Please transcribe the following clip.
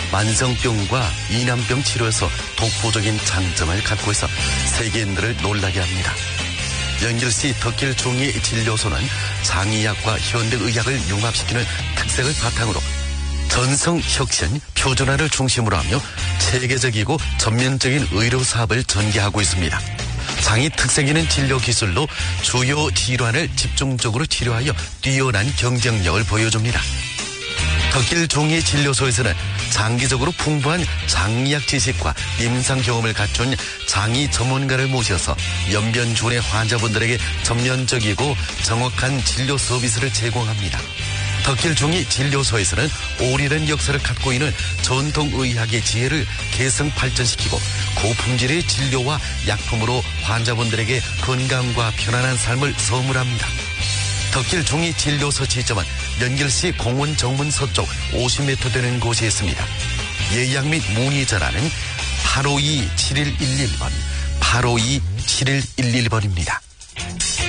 만성병과 이남병 치료에서 독보적인 장점을 갖고 있어 세계인들을 놀라게 합니다. 연길시 덕길종이 진료소는 장의학과 현대의학을 융합시키는 특색을 바탕으로 전성 혁신, 표준화를 중심으로 하며 체계적이고 전면적인 의료 사업을 전개하고 있습니다. 장이 특색 있는 진료 기술로 주요 질환을 집중적으로 치료하여 뛰어난 경쟁력을 보여줍니다. 덕길종이 진료소에서는 장기적으로 풍부한 장의학 지식과 임상 경험을 갖춘 장의 전문가를 모셔서 연변주의 환자분들에게 전면적이고 정확한 진료 서비스를 제공합니다. 덕길종이 진료소에서는 오래된 역사를 갖고 있는 전통의학의 지혜를 개성 발전시키고 고품질의 진료와 약품으로 환자분들에게 건강과 편안한 삶을 선물합니다. 덕길종이 진료소 지점은 연길시 공원 정문 서쪽 50m 되는 곳에 있습니다. 예약 및 문의 전화는 852-7111번, 852-7111번입니다.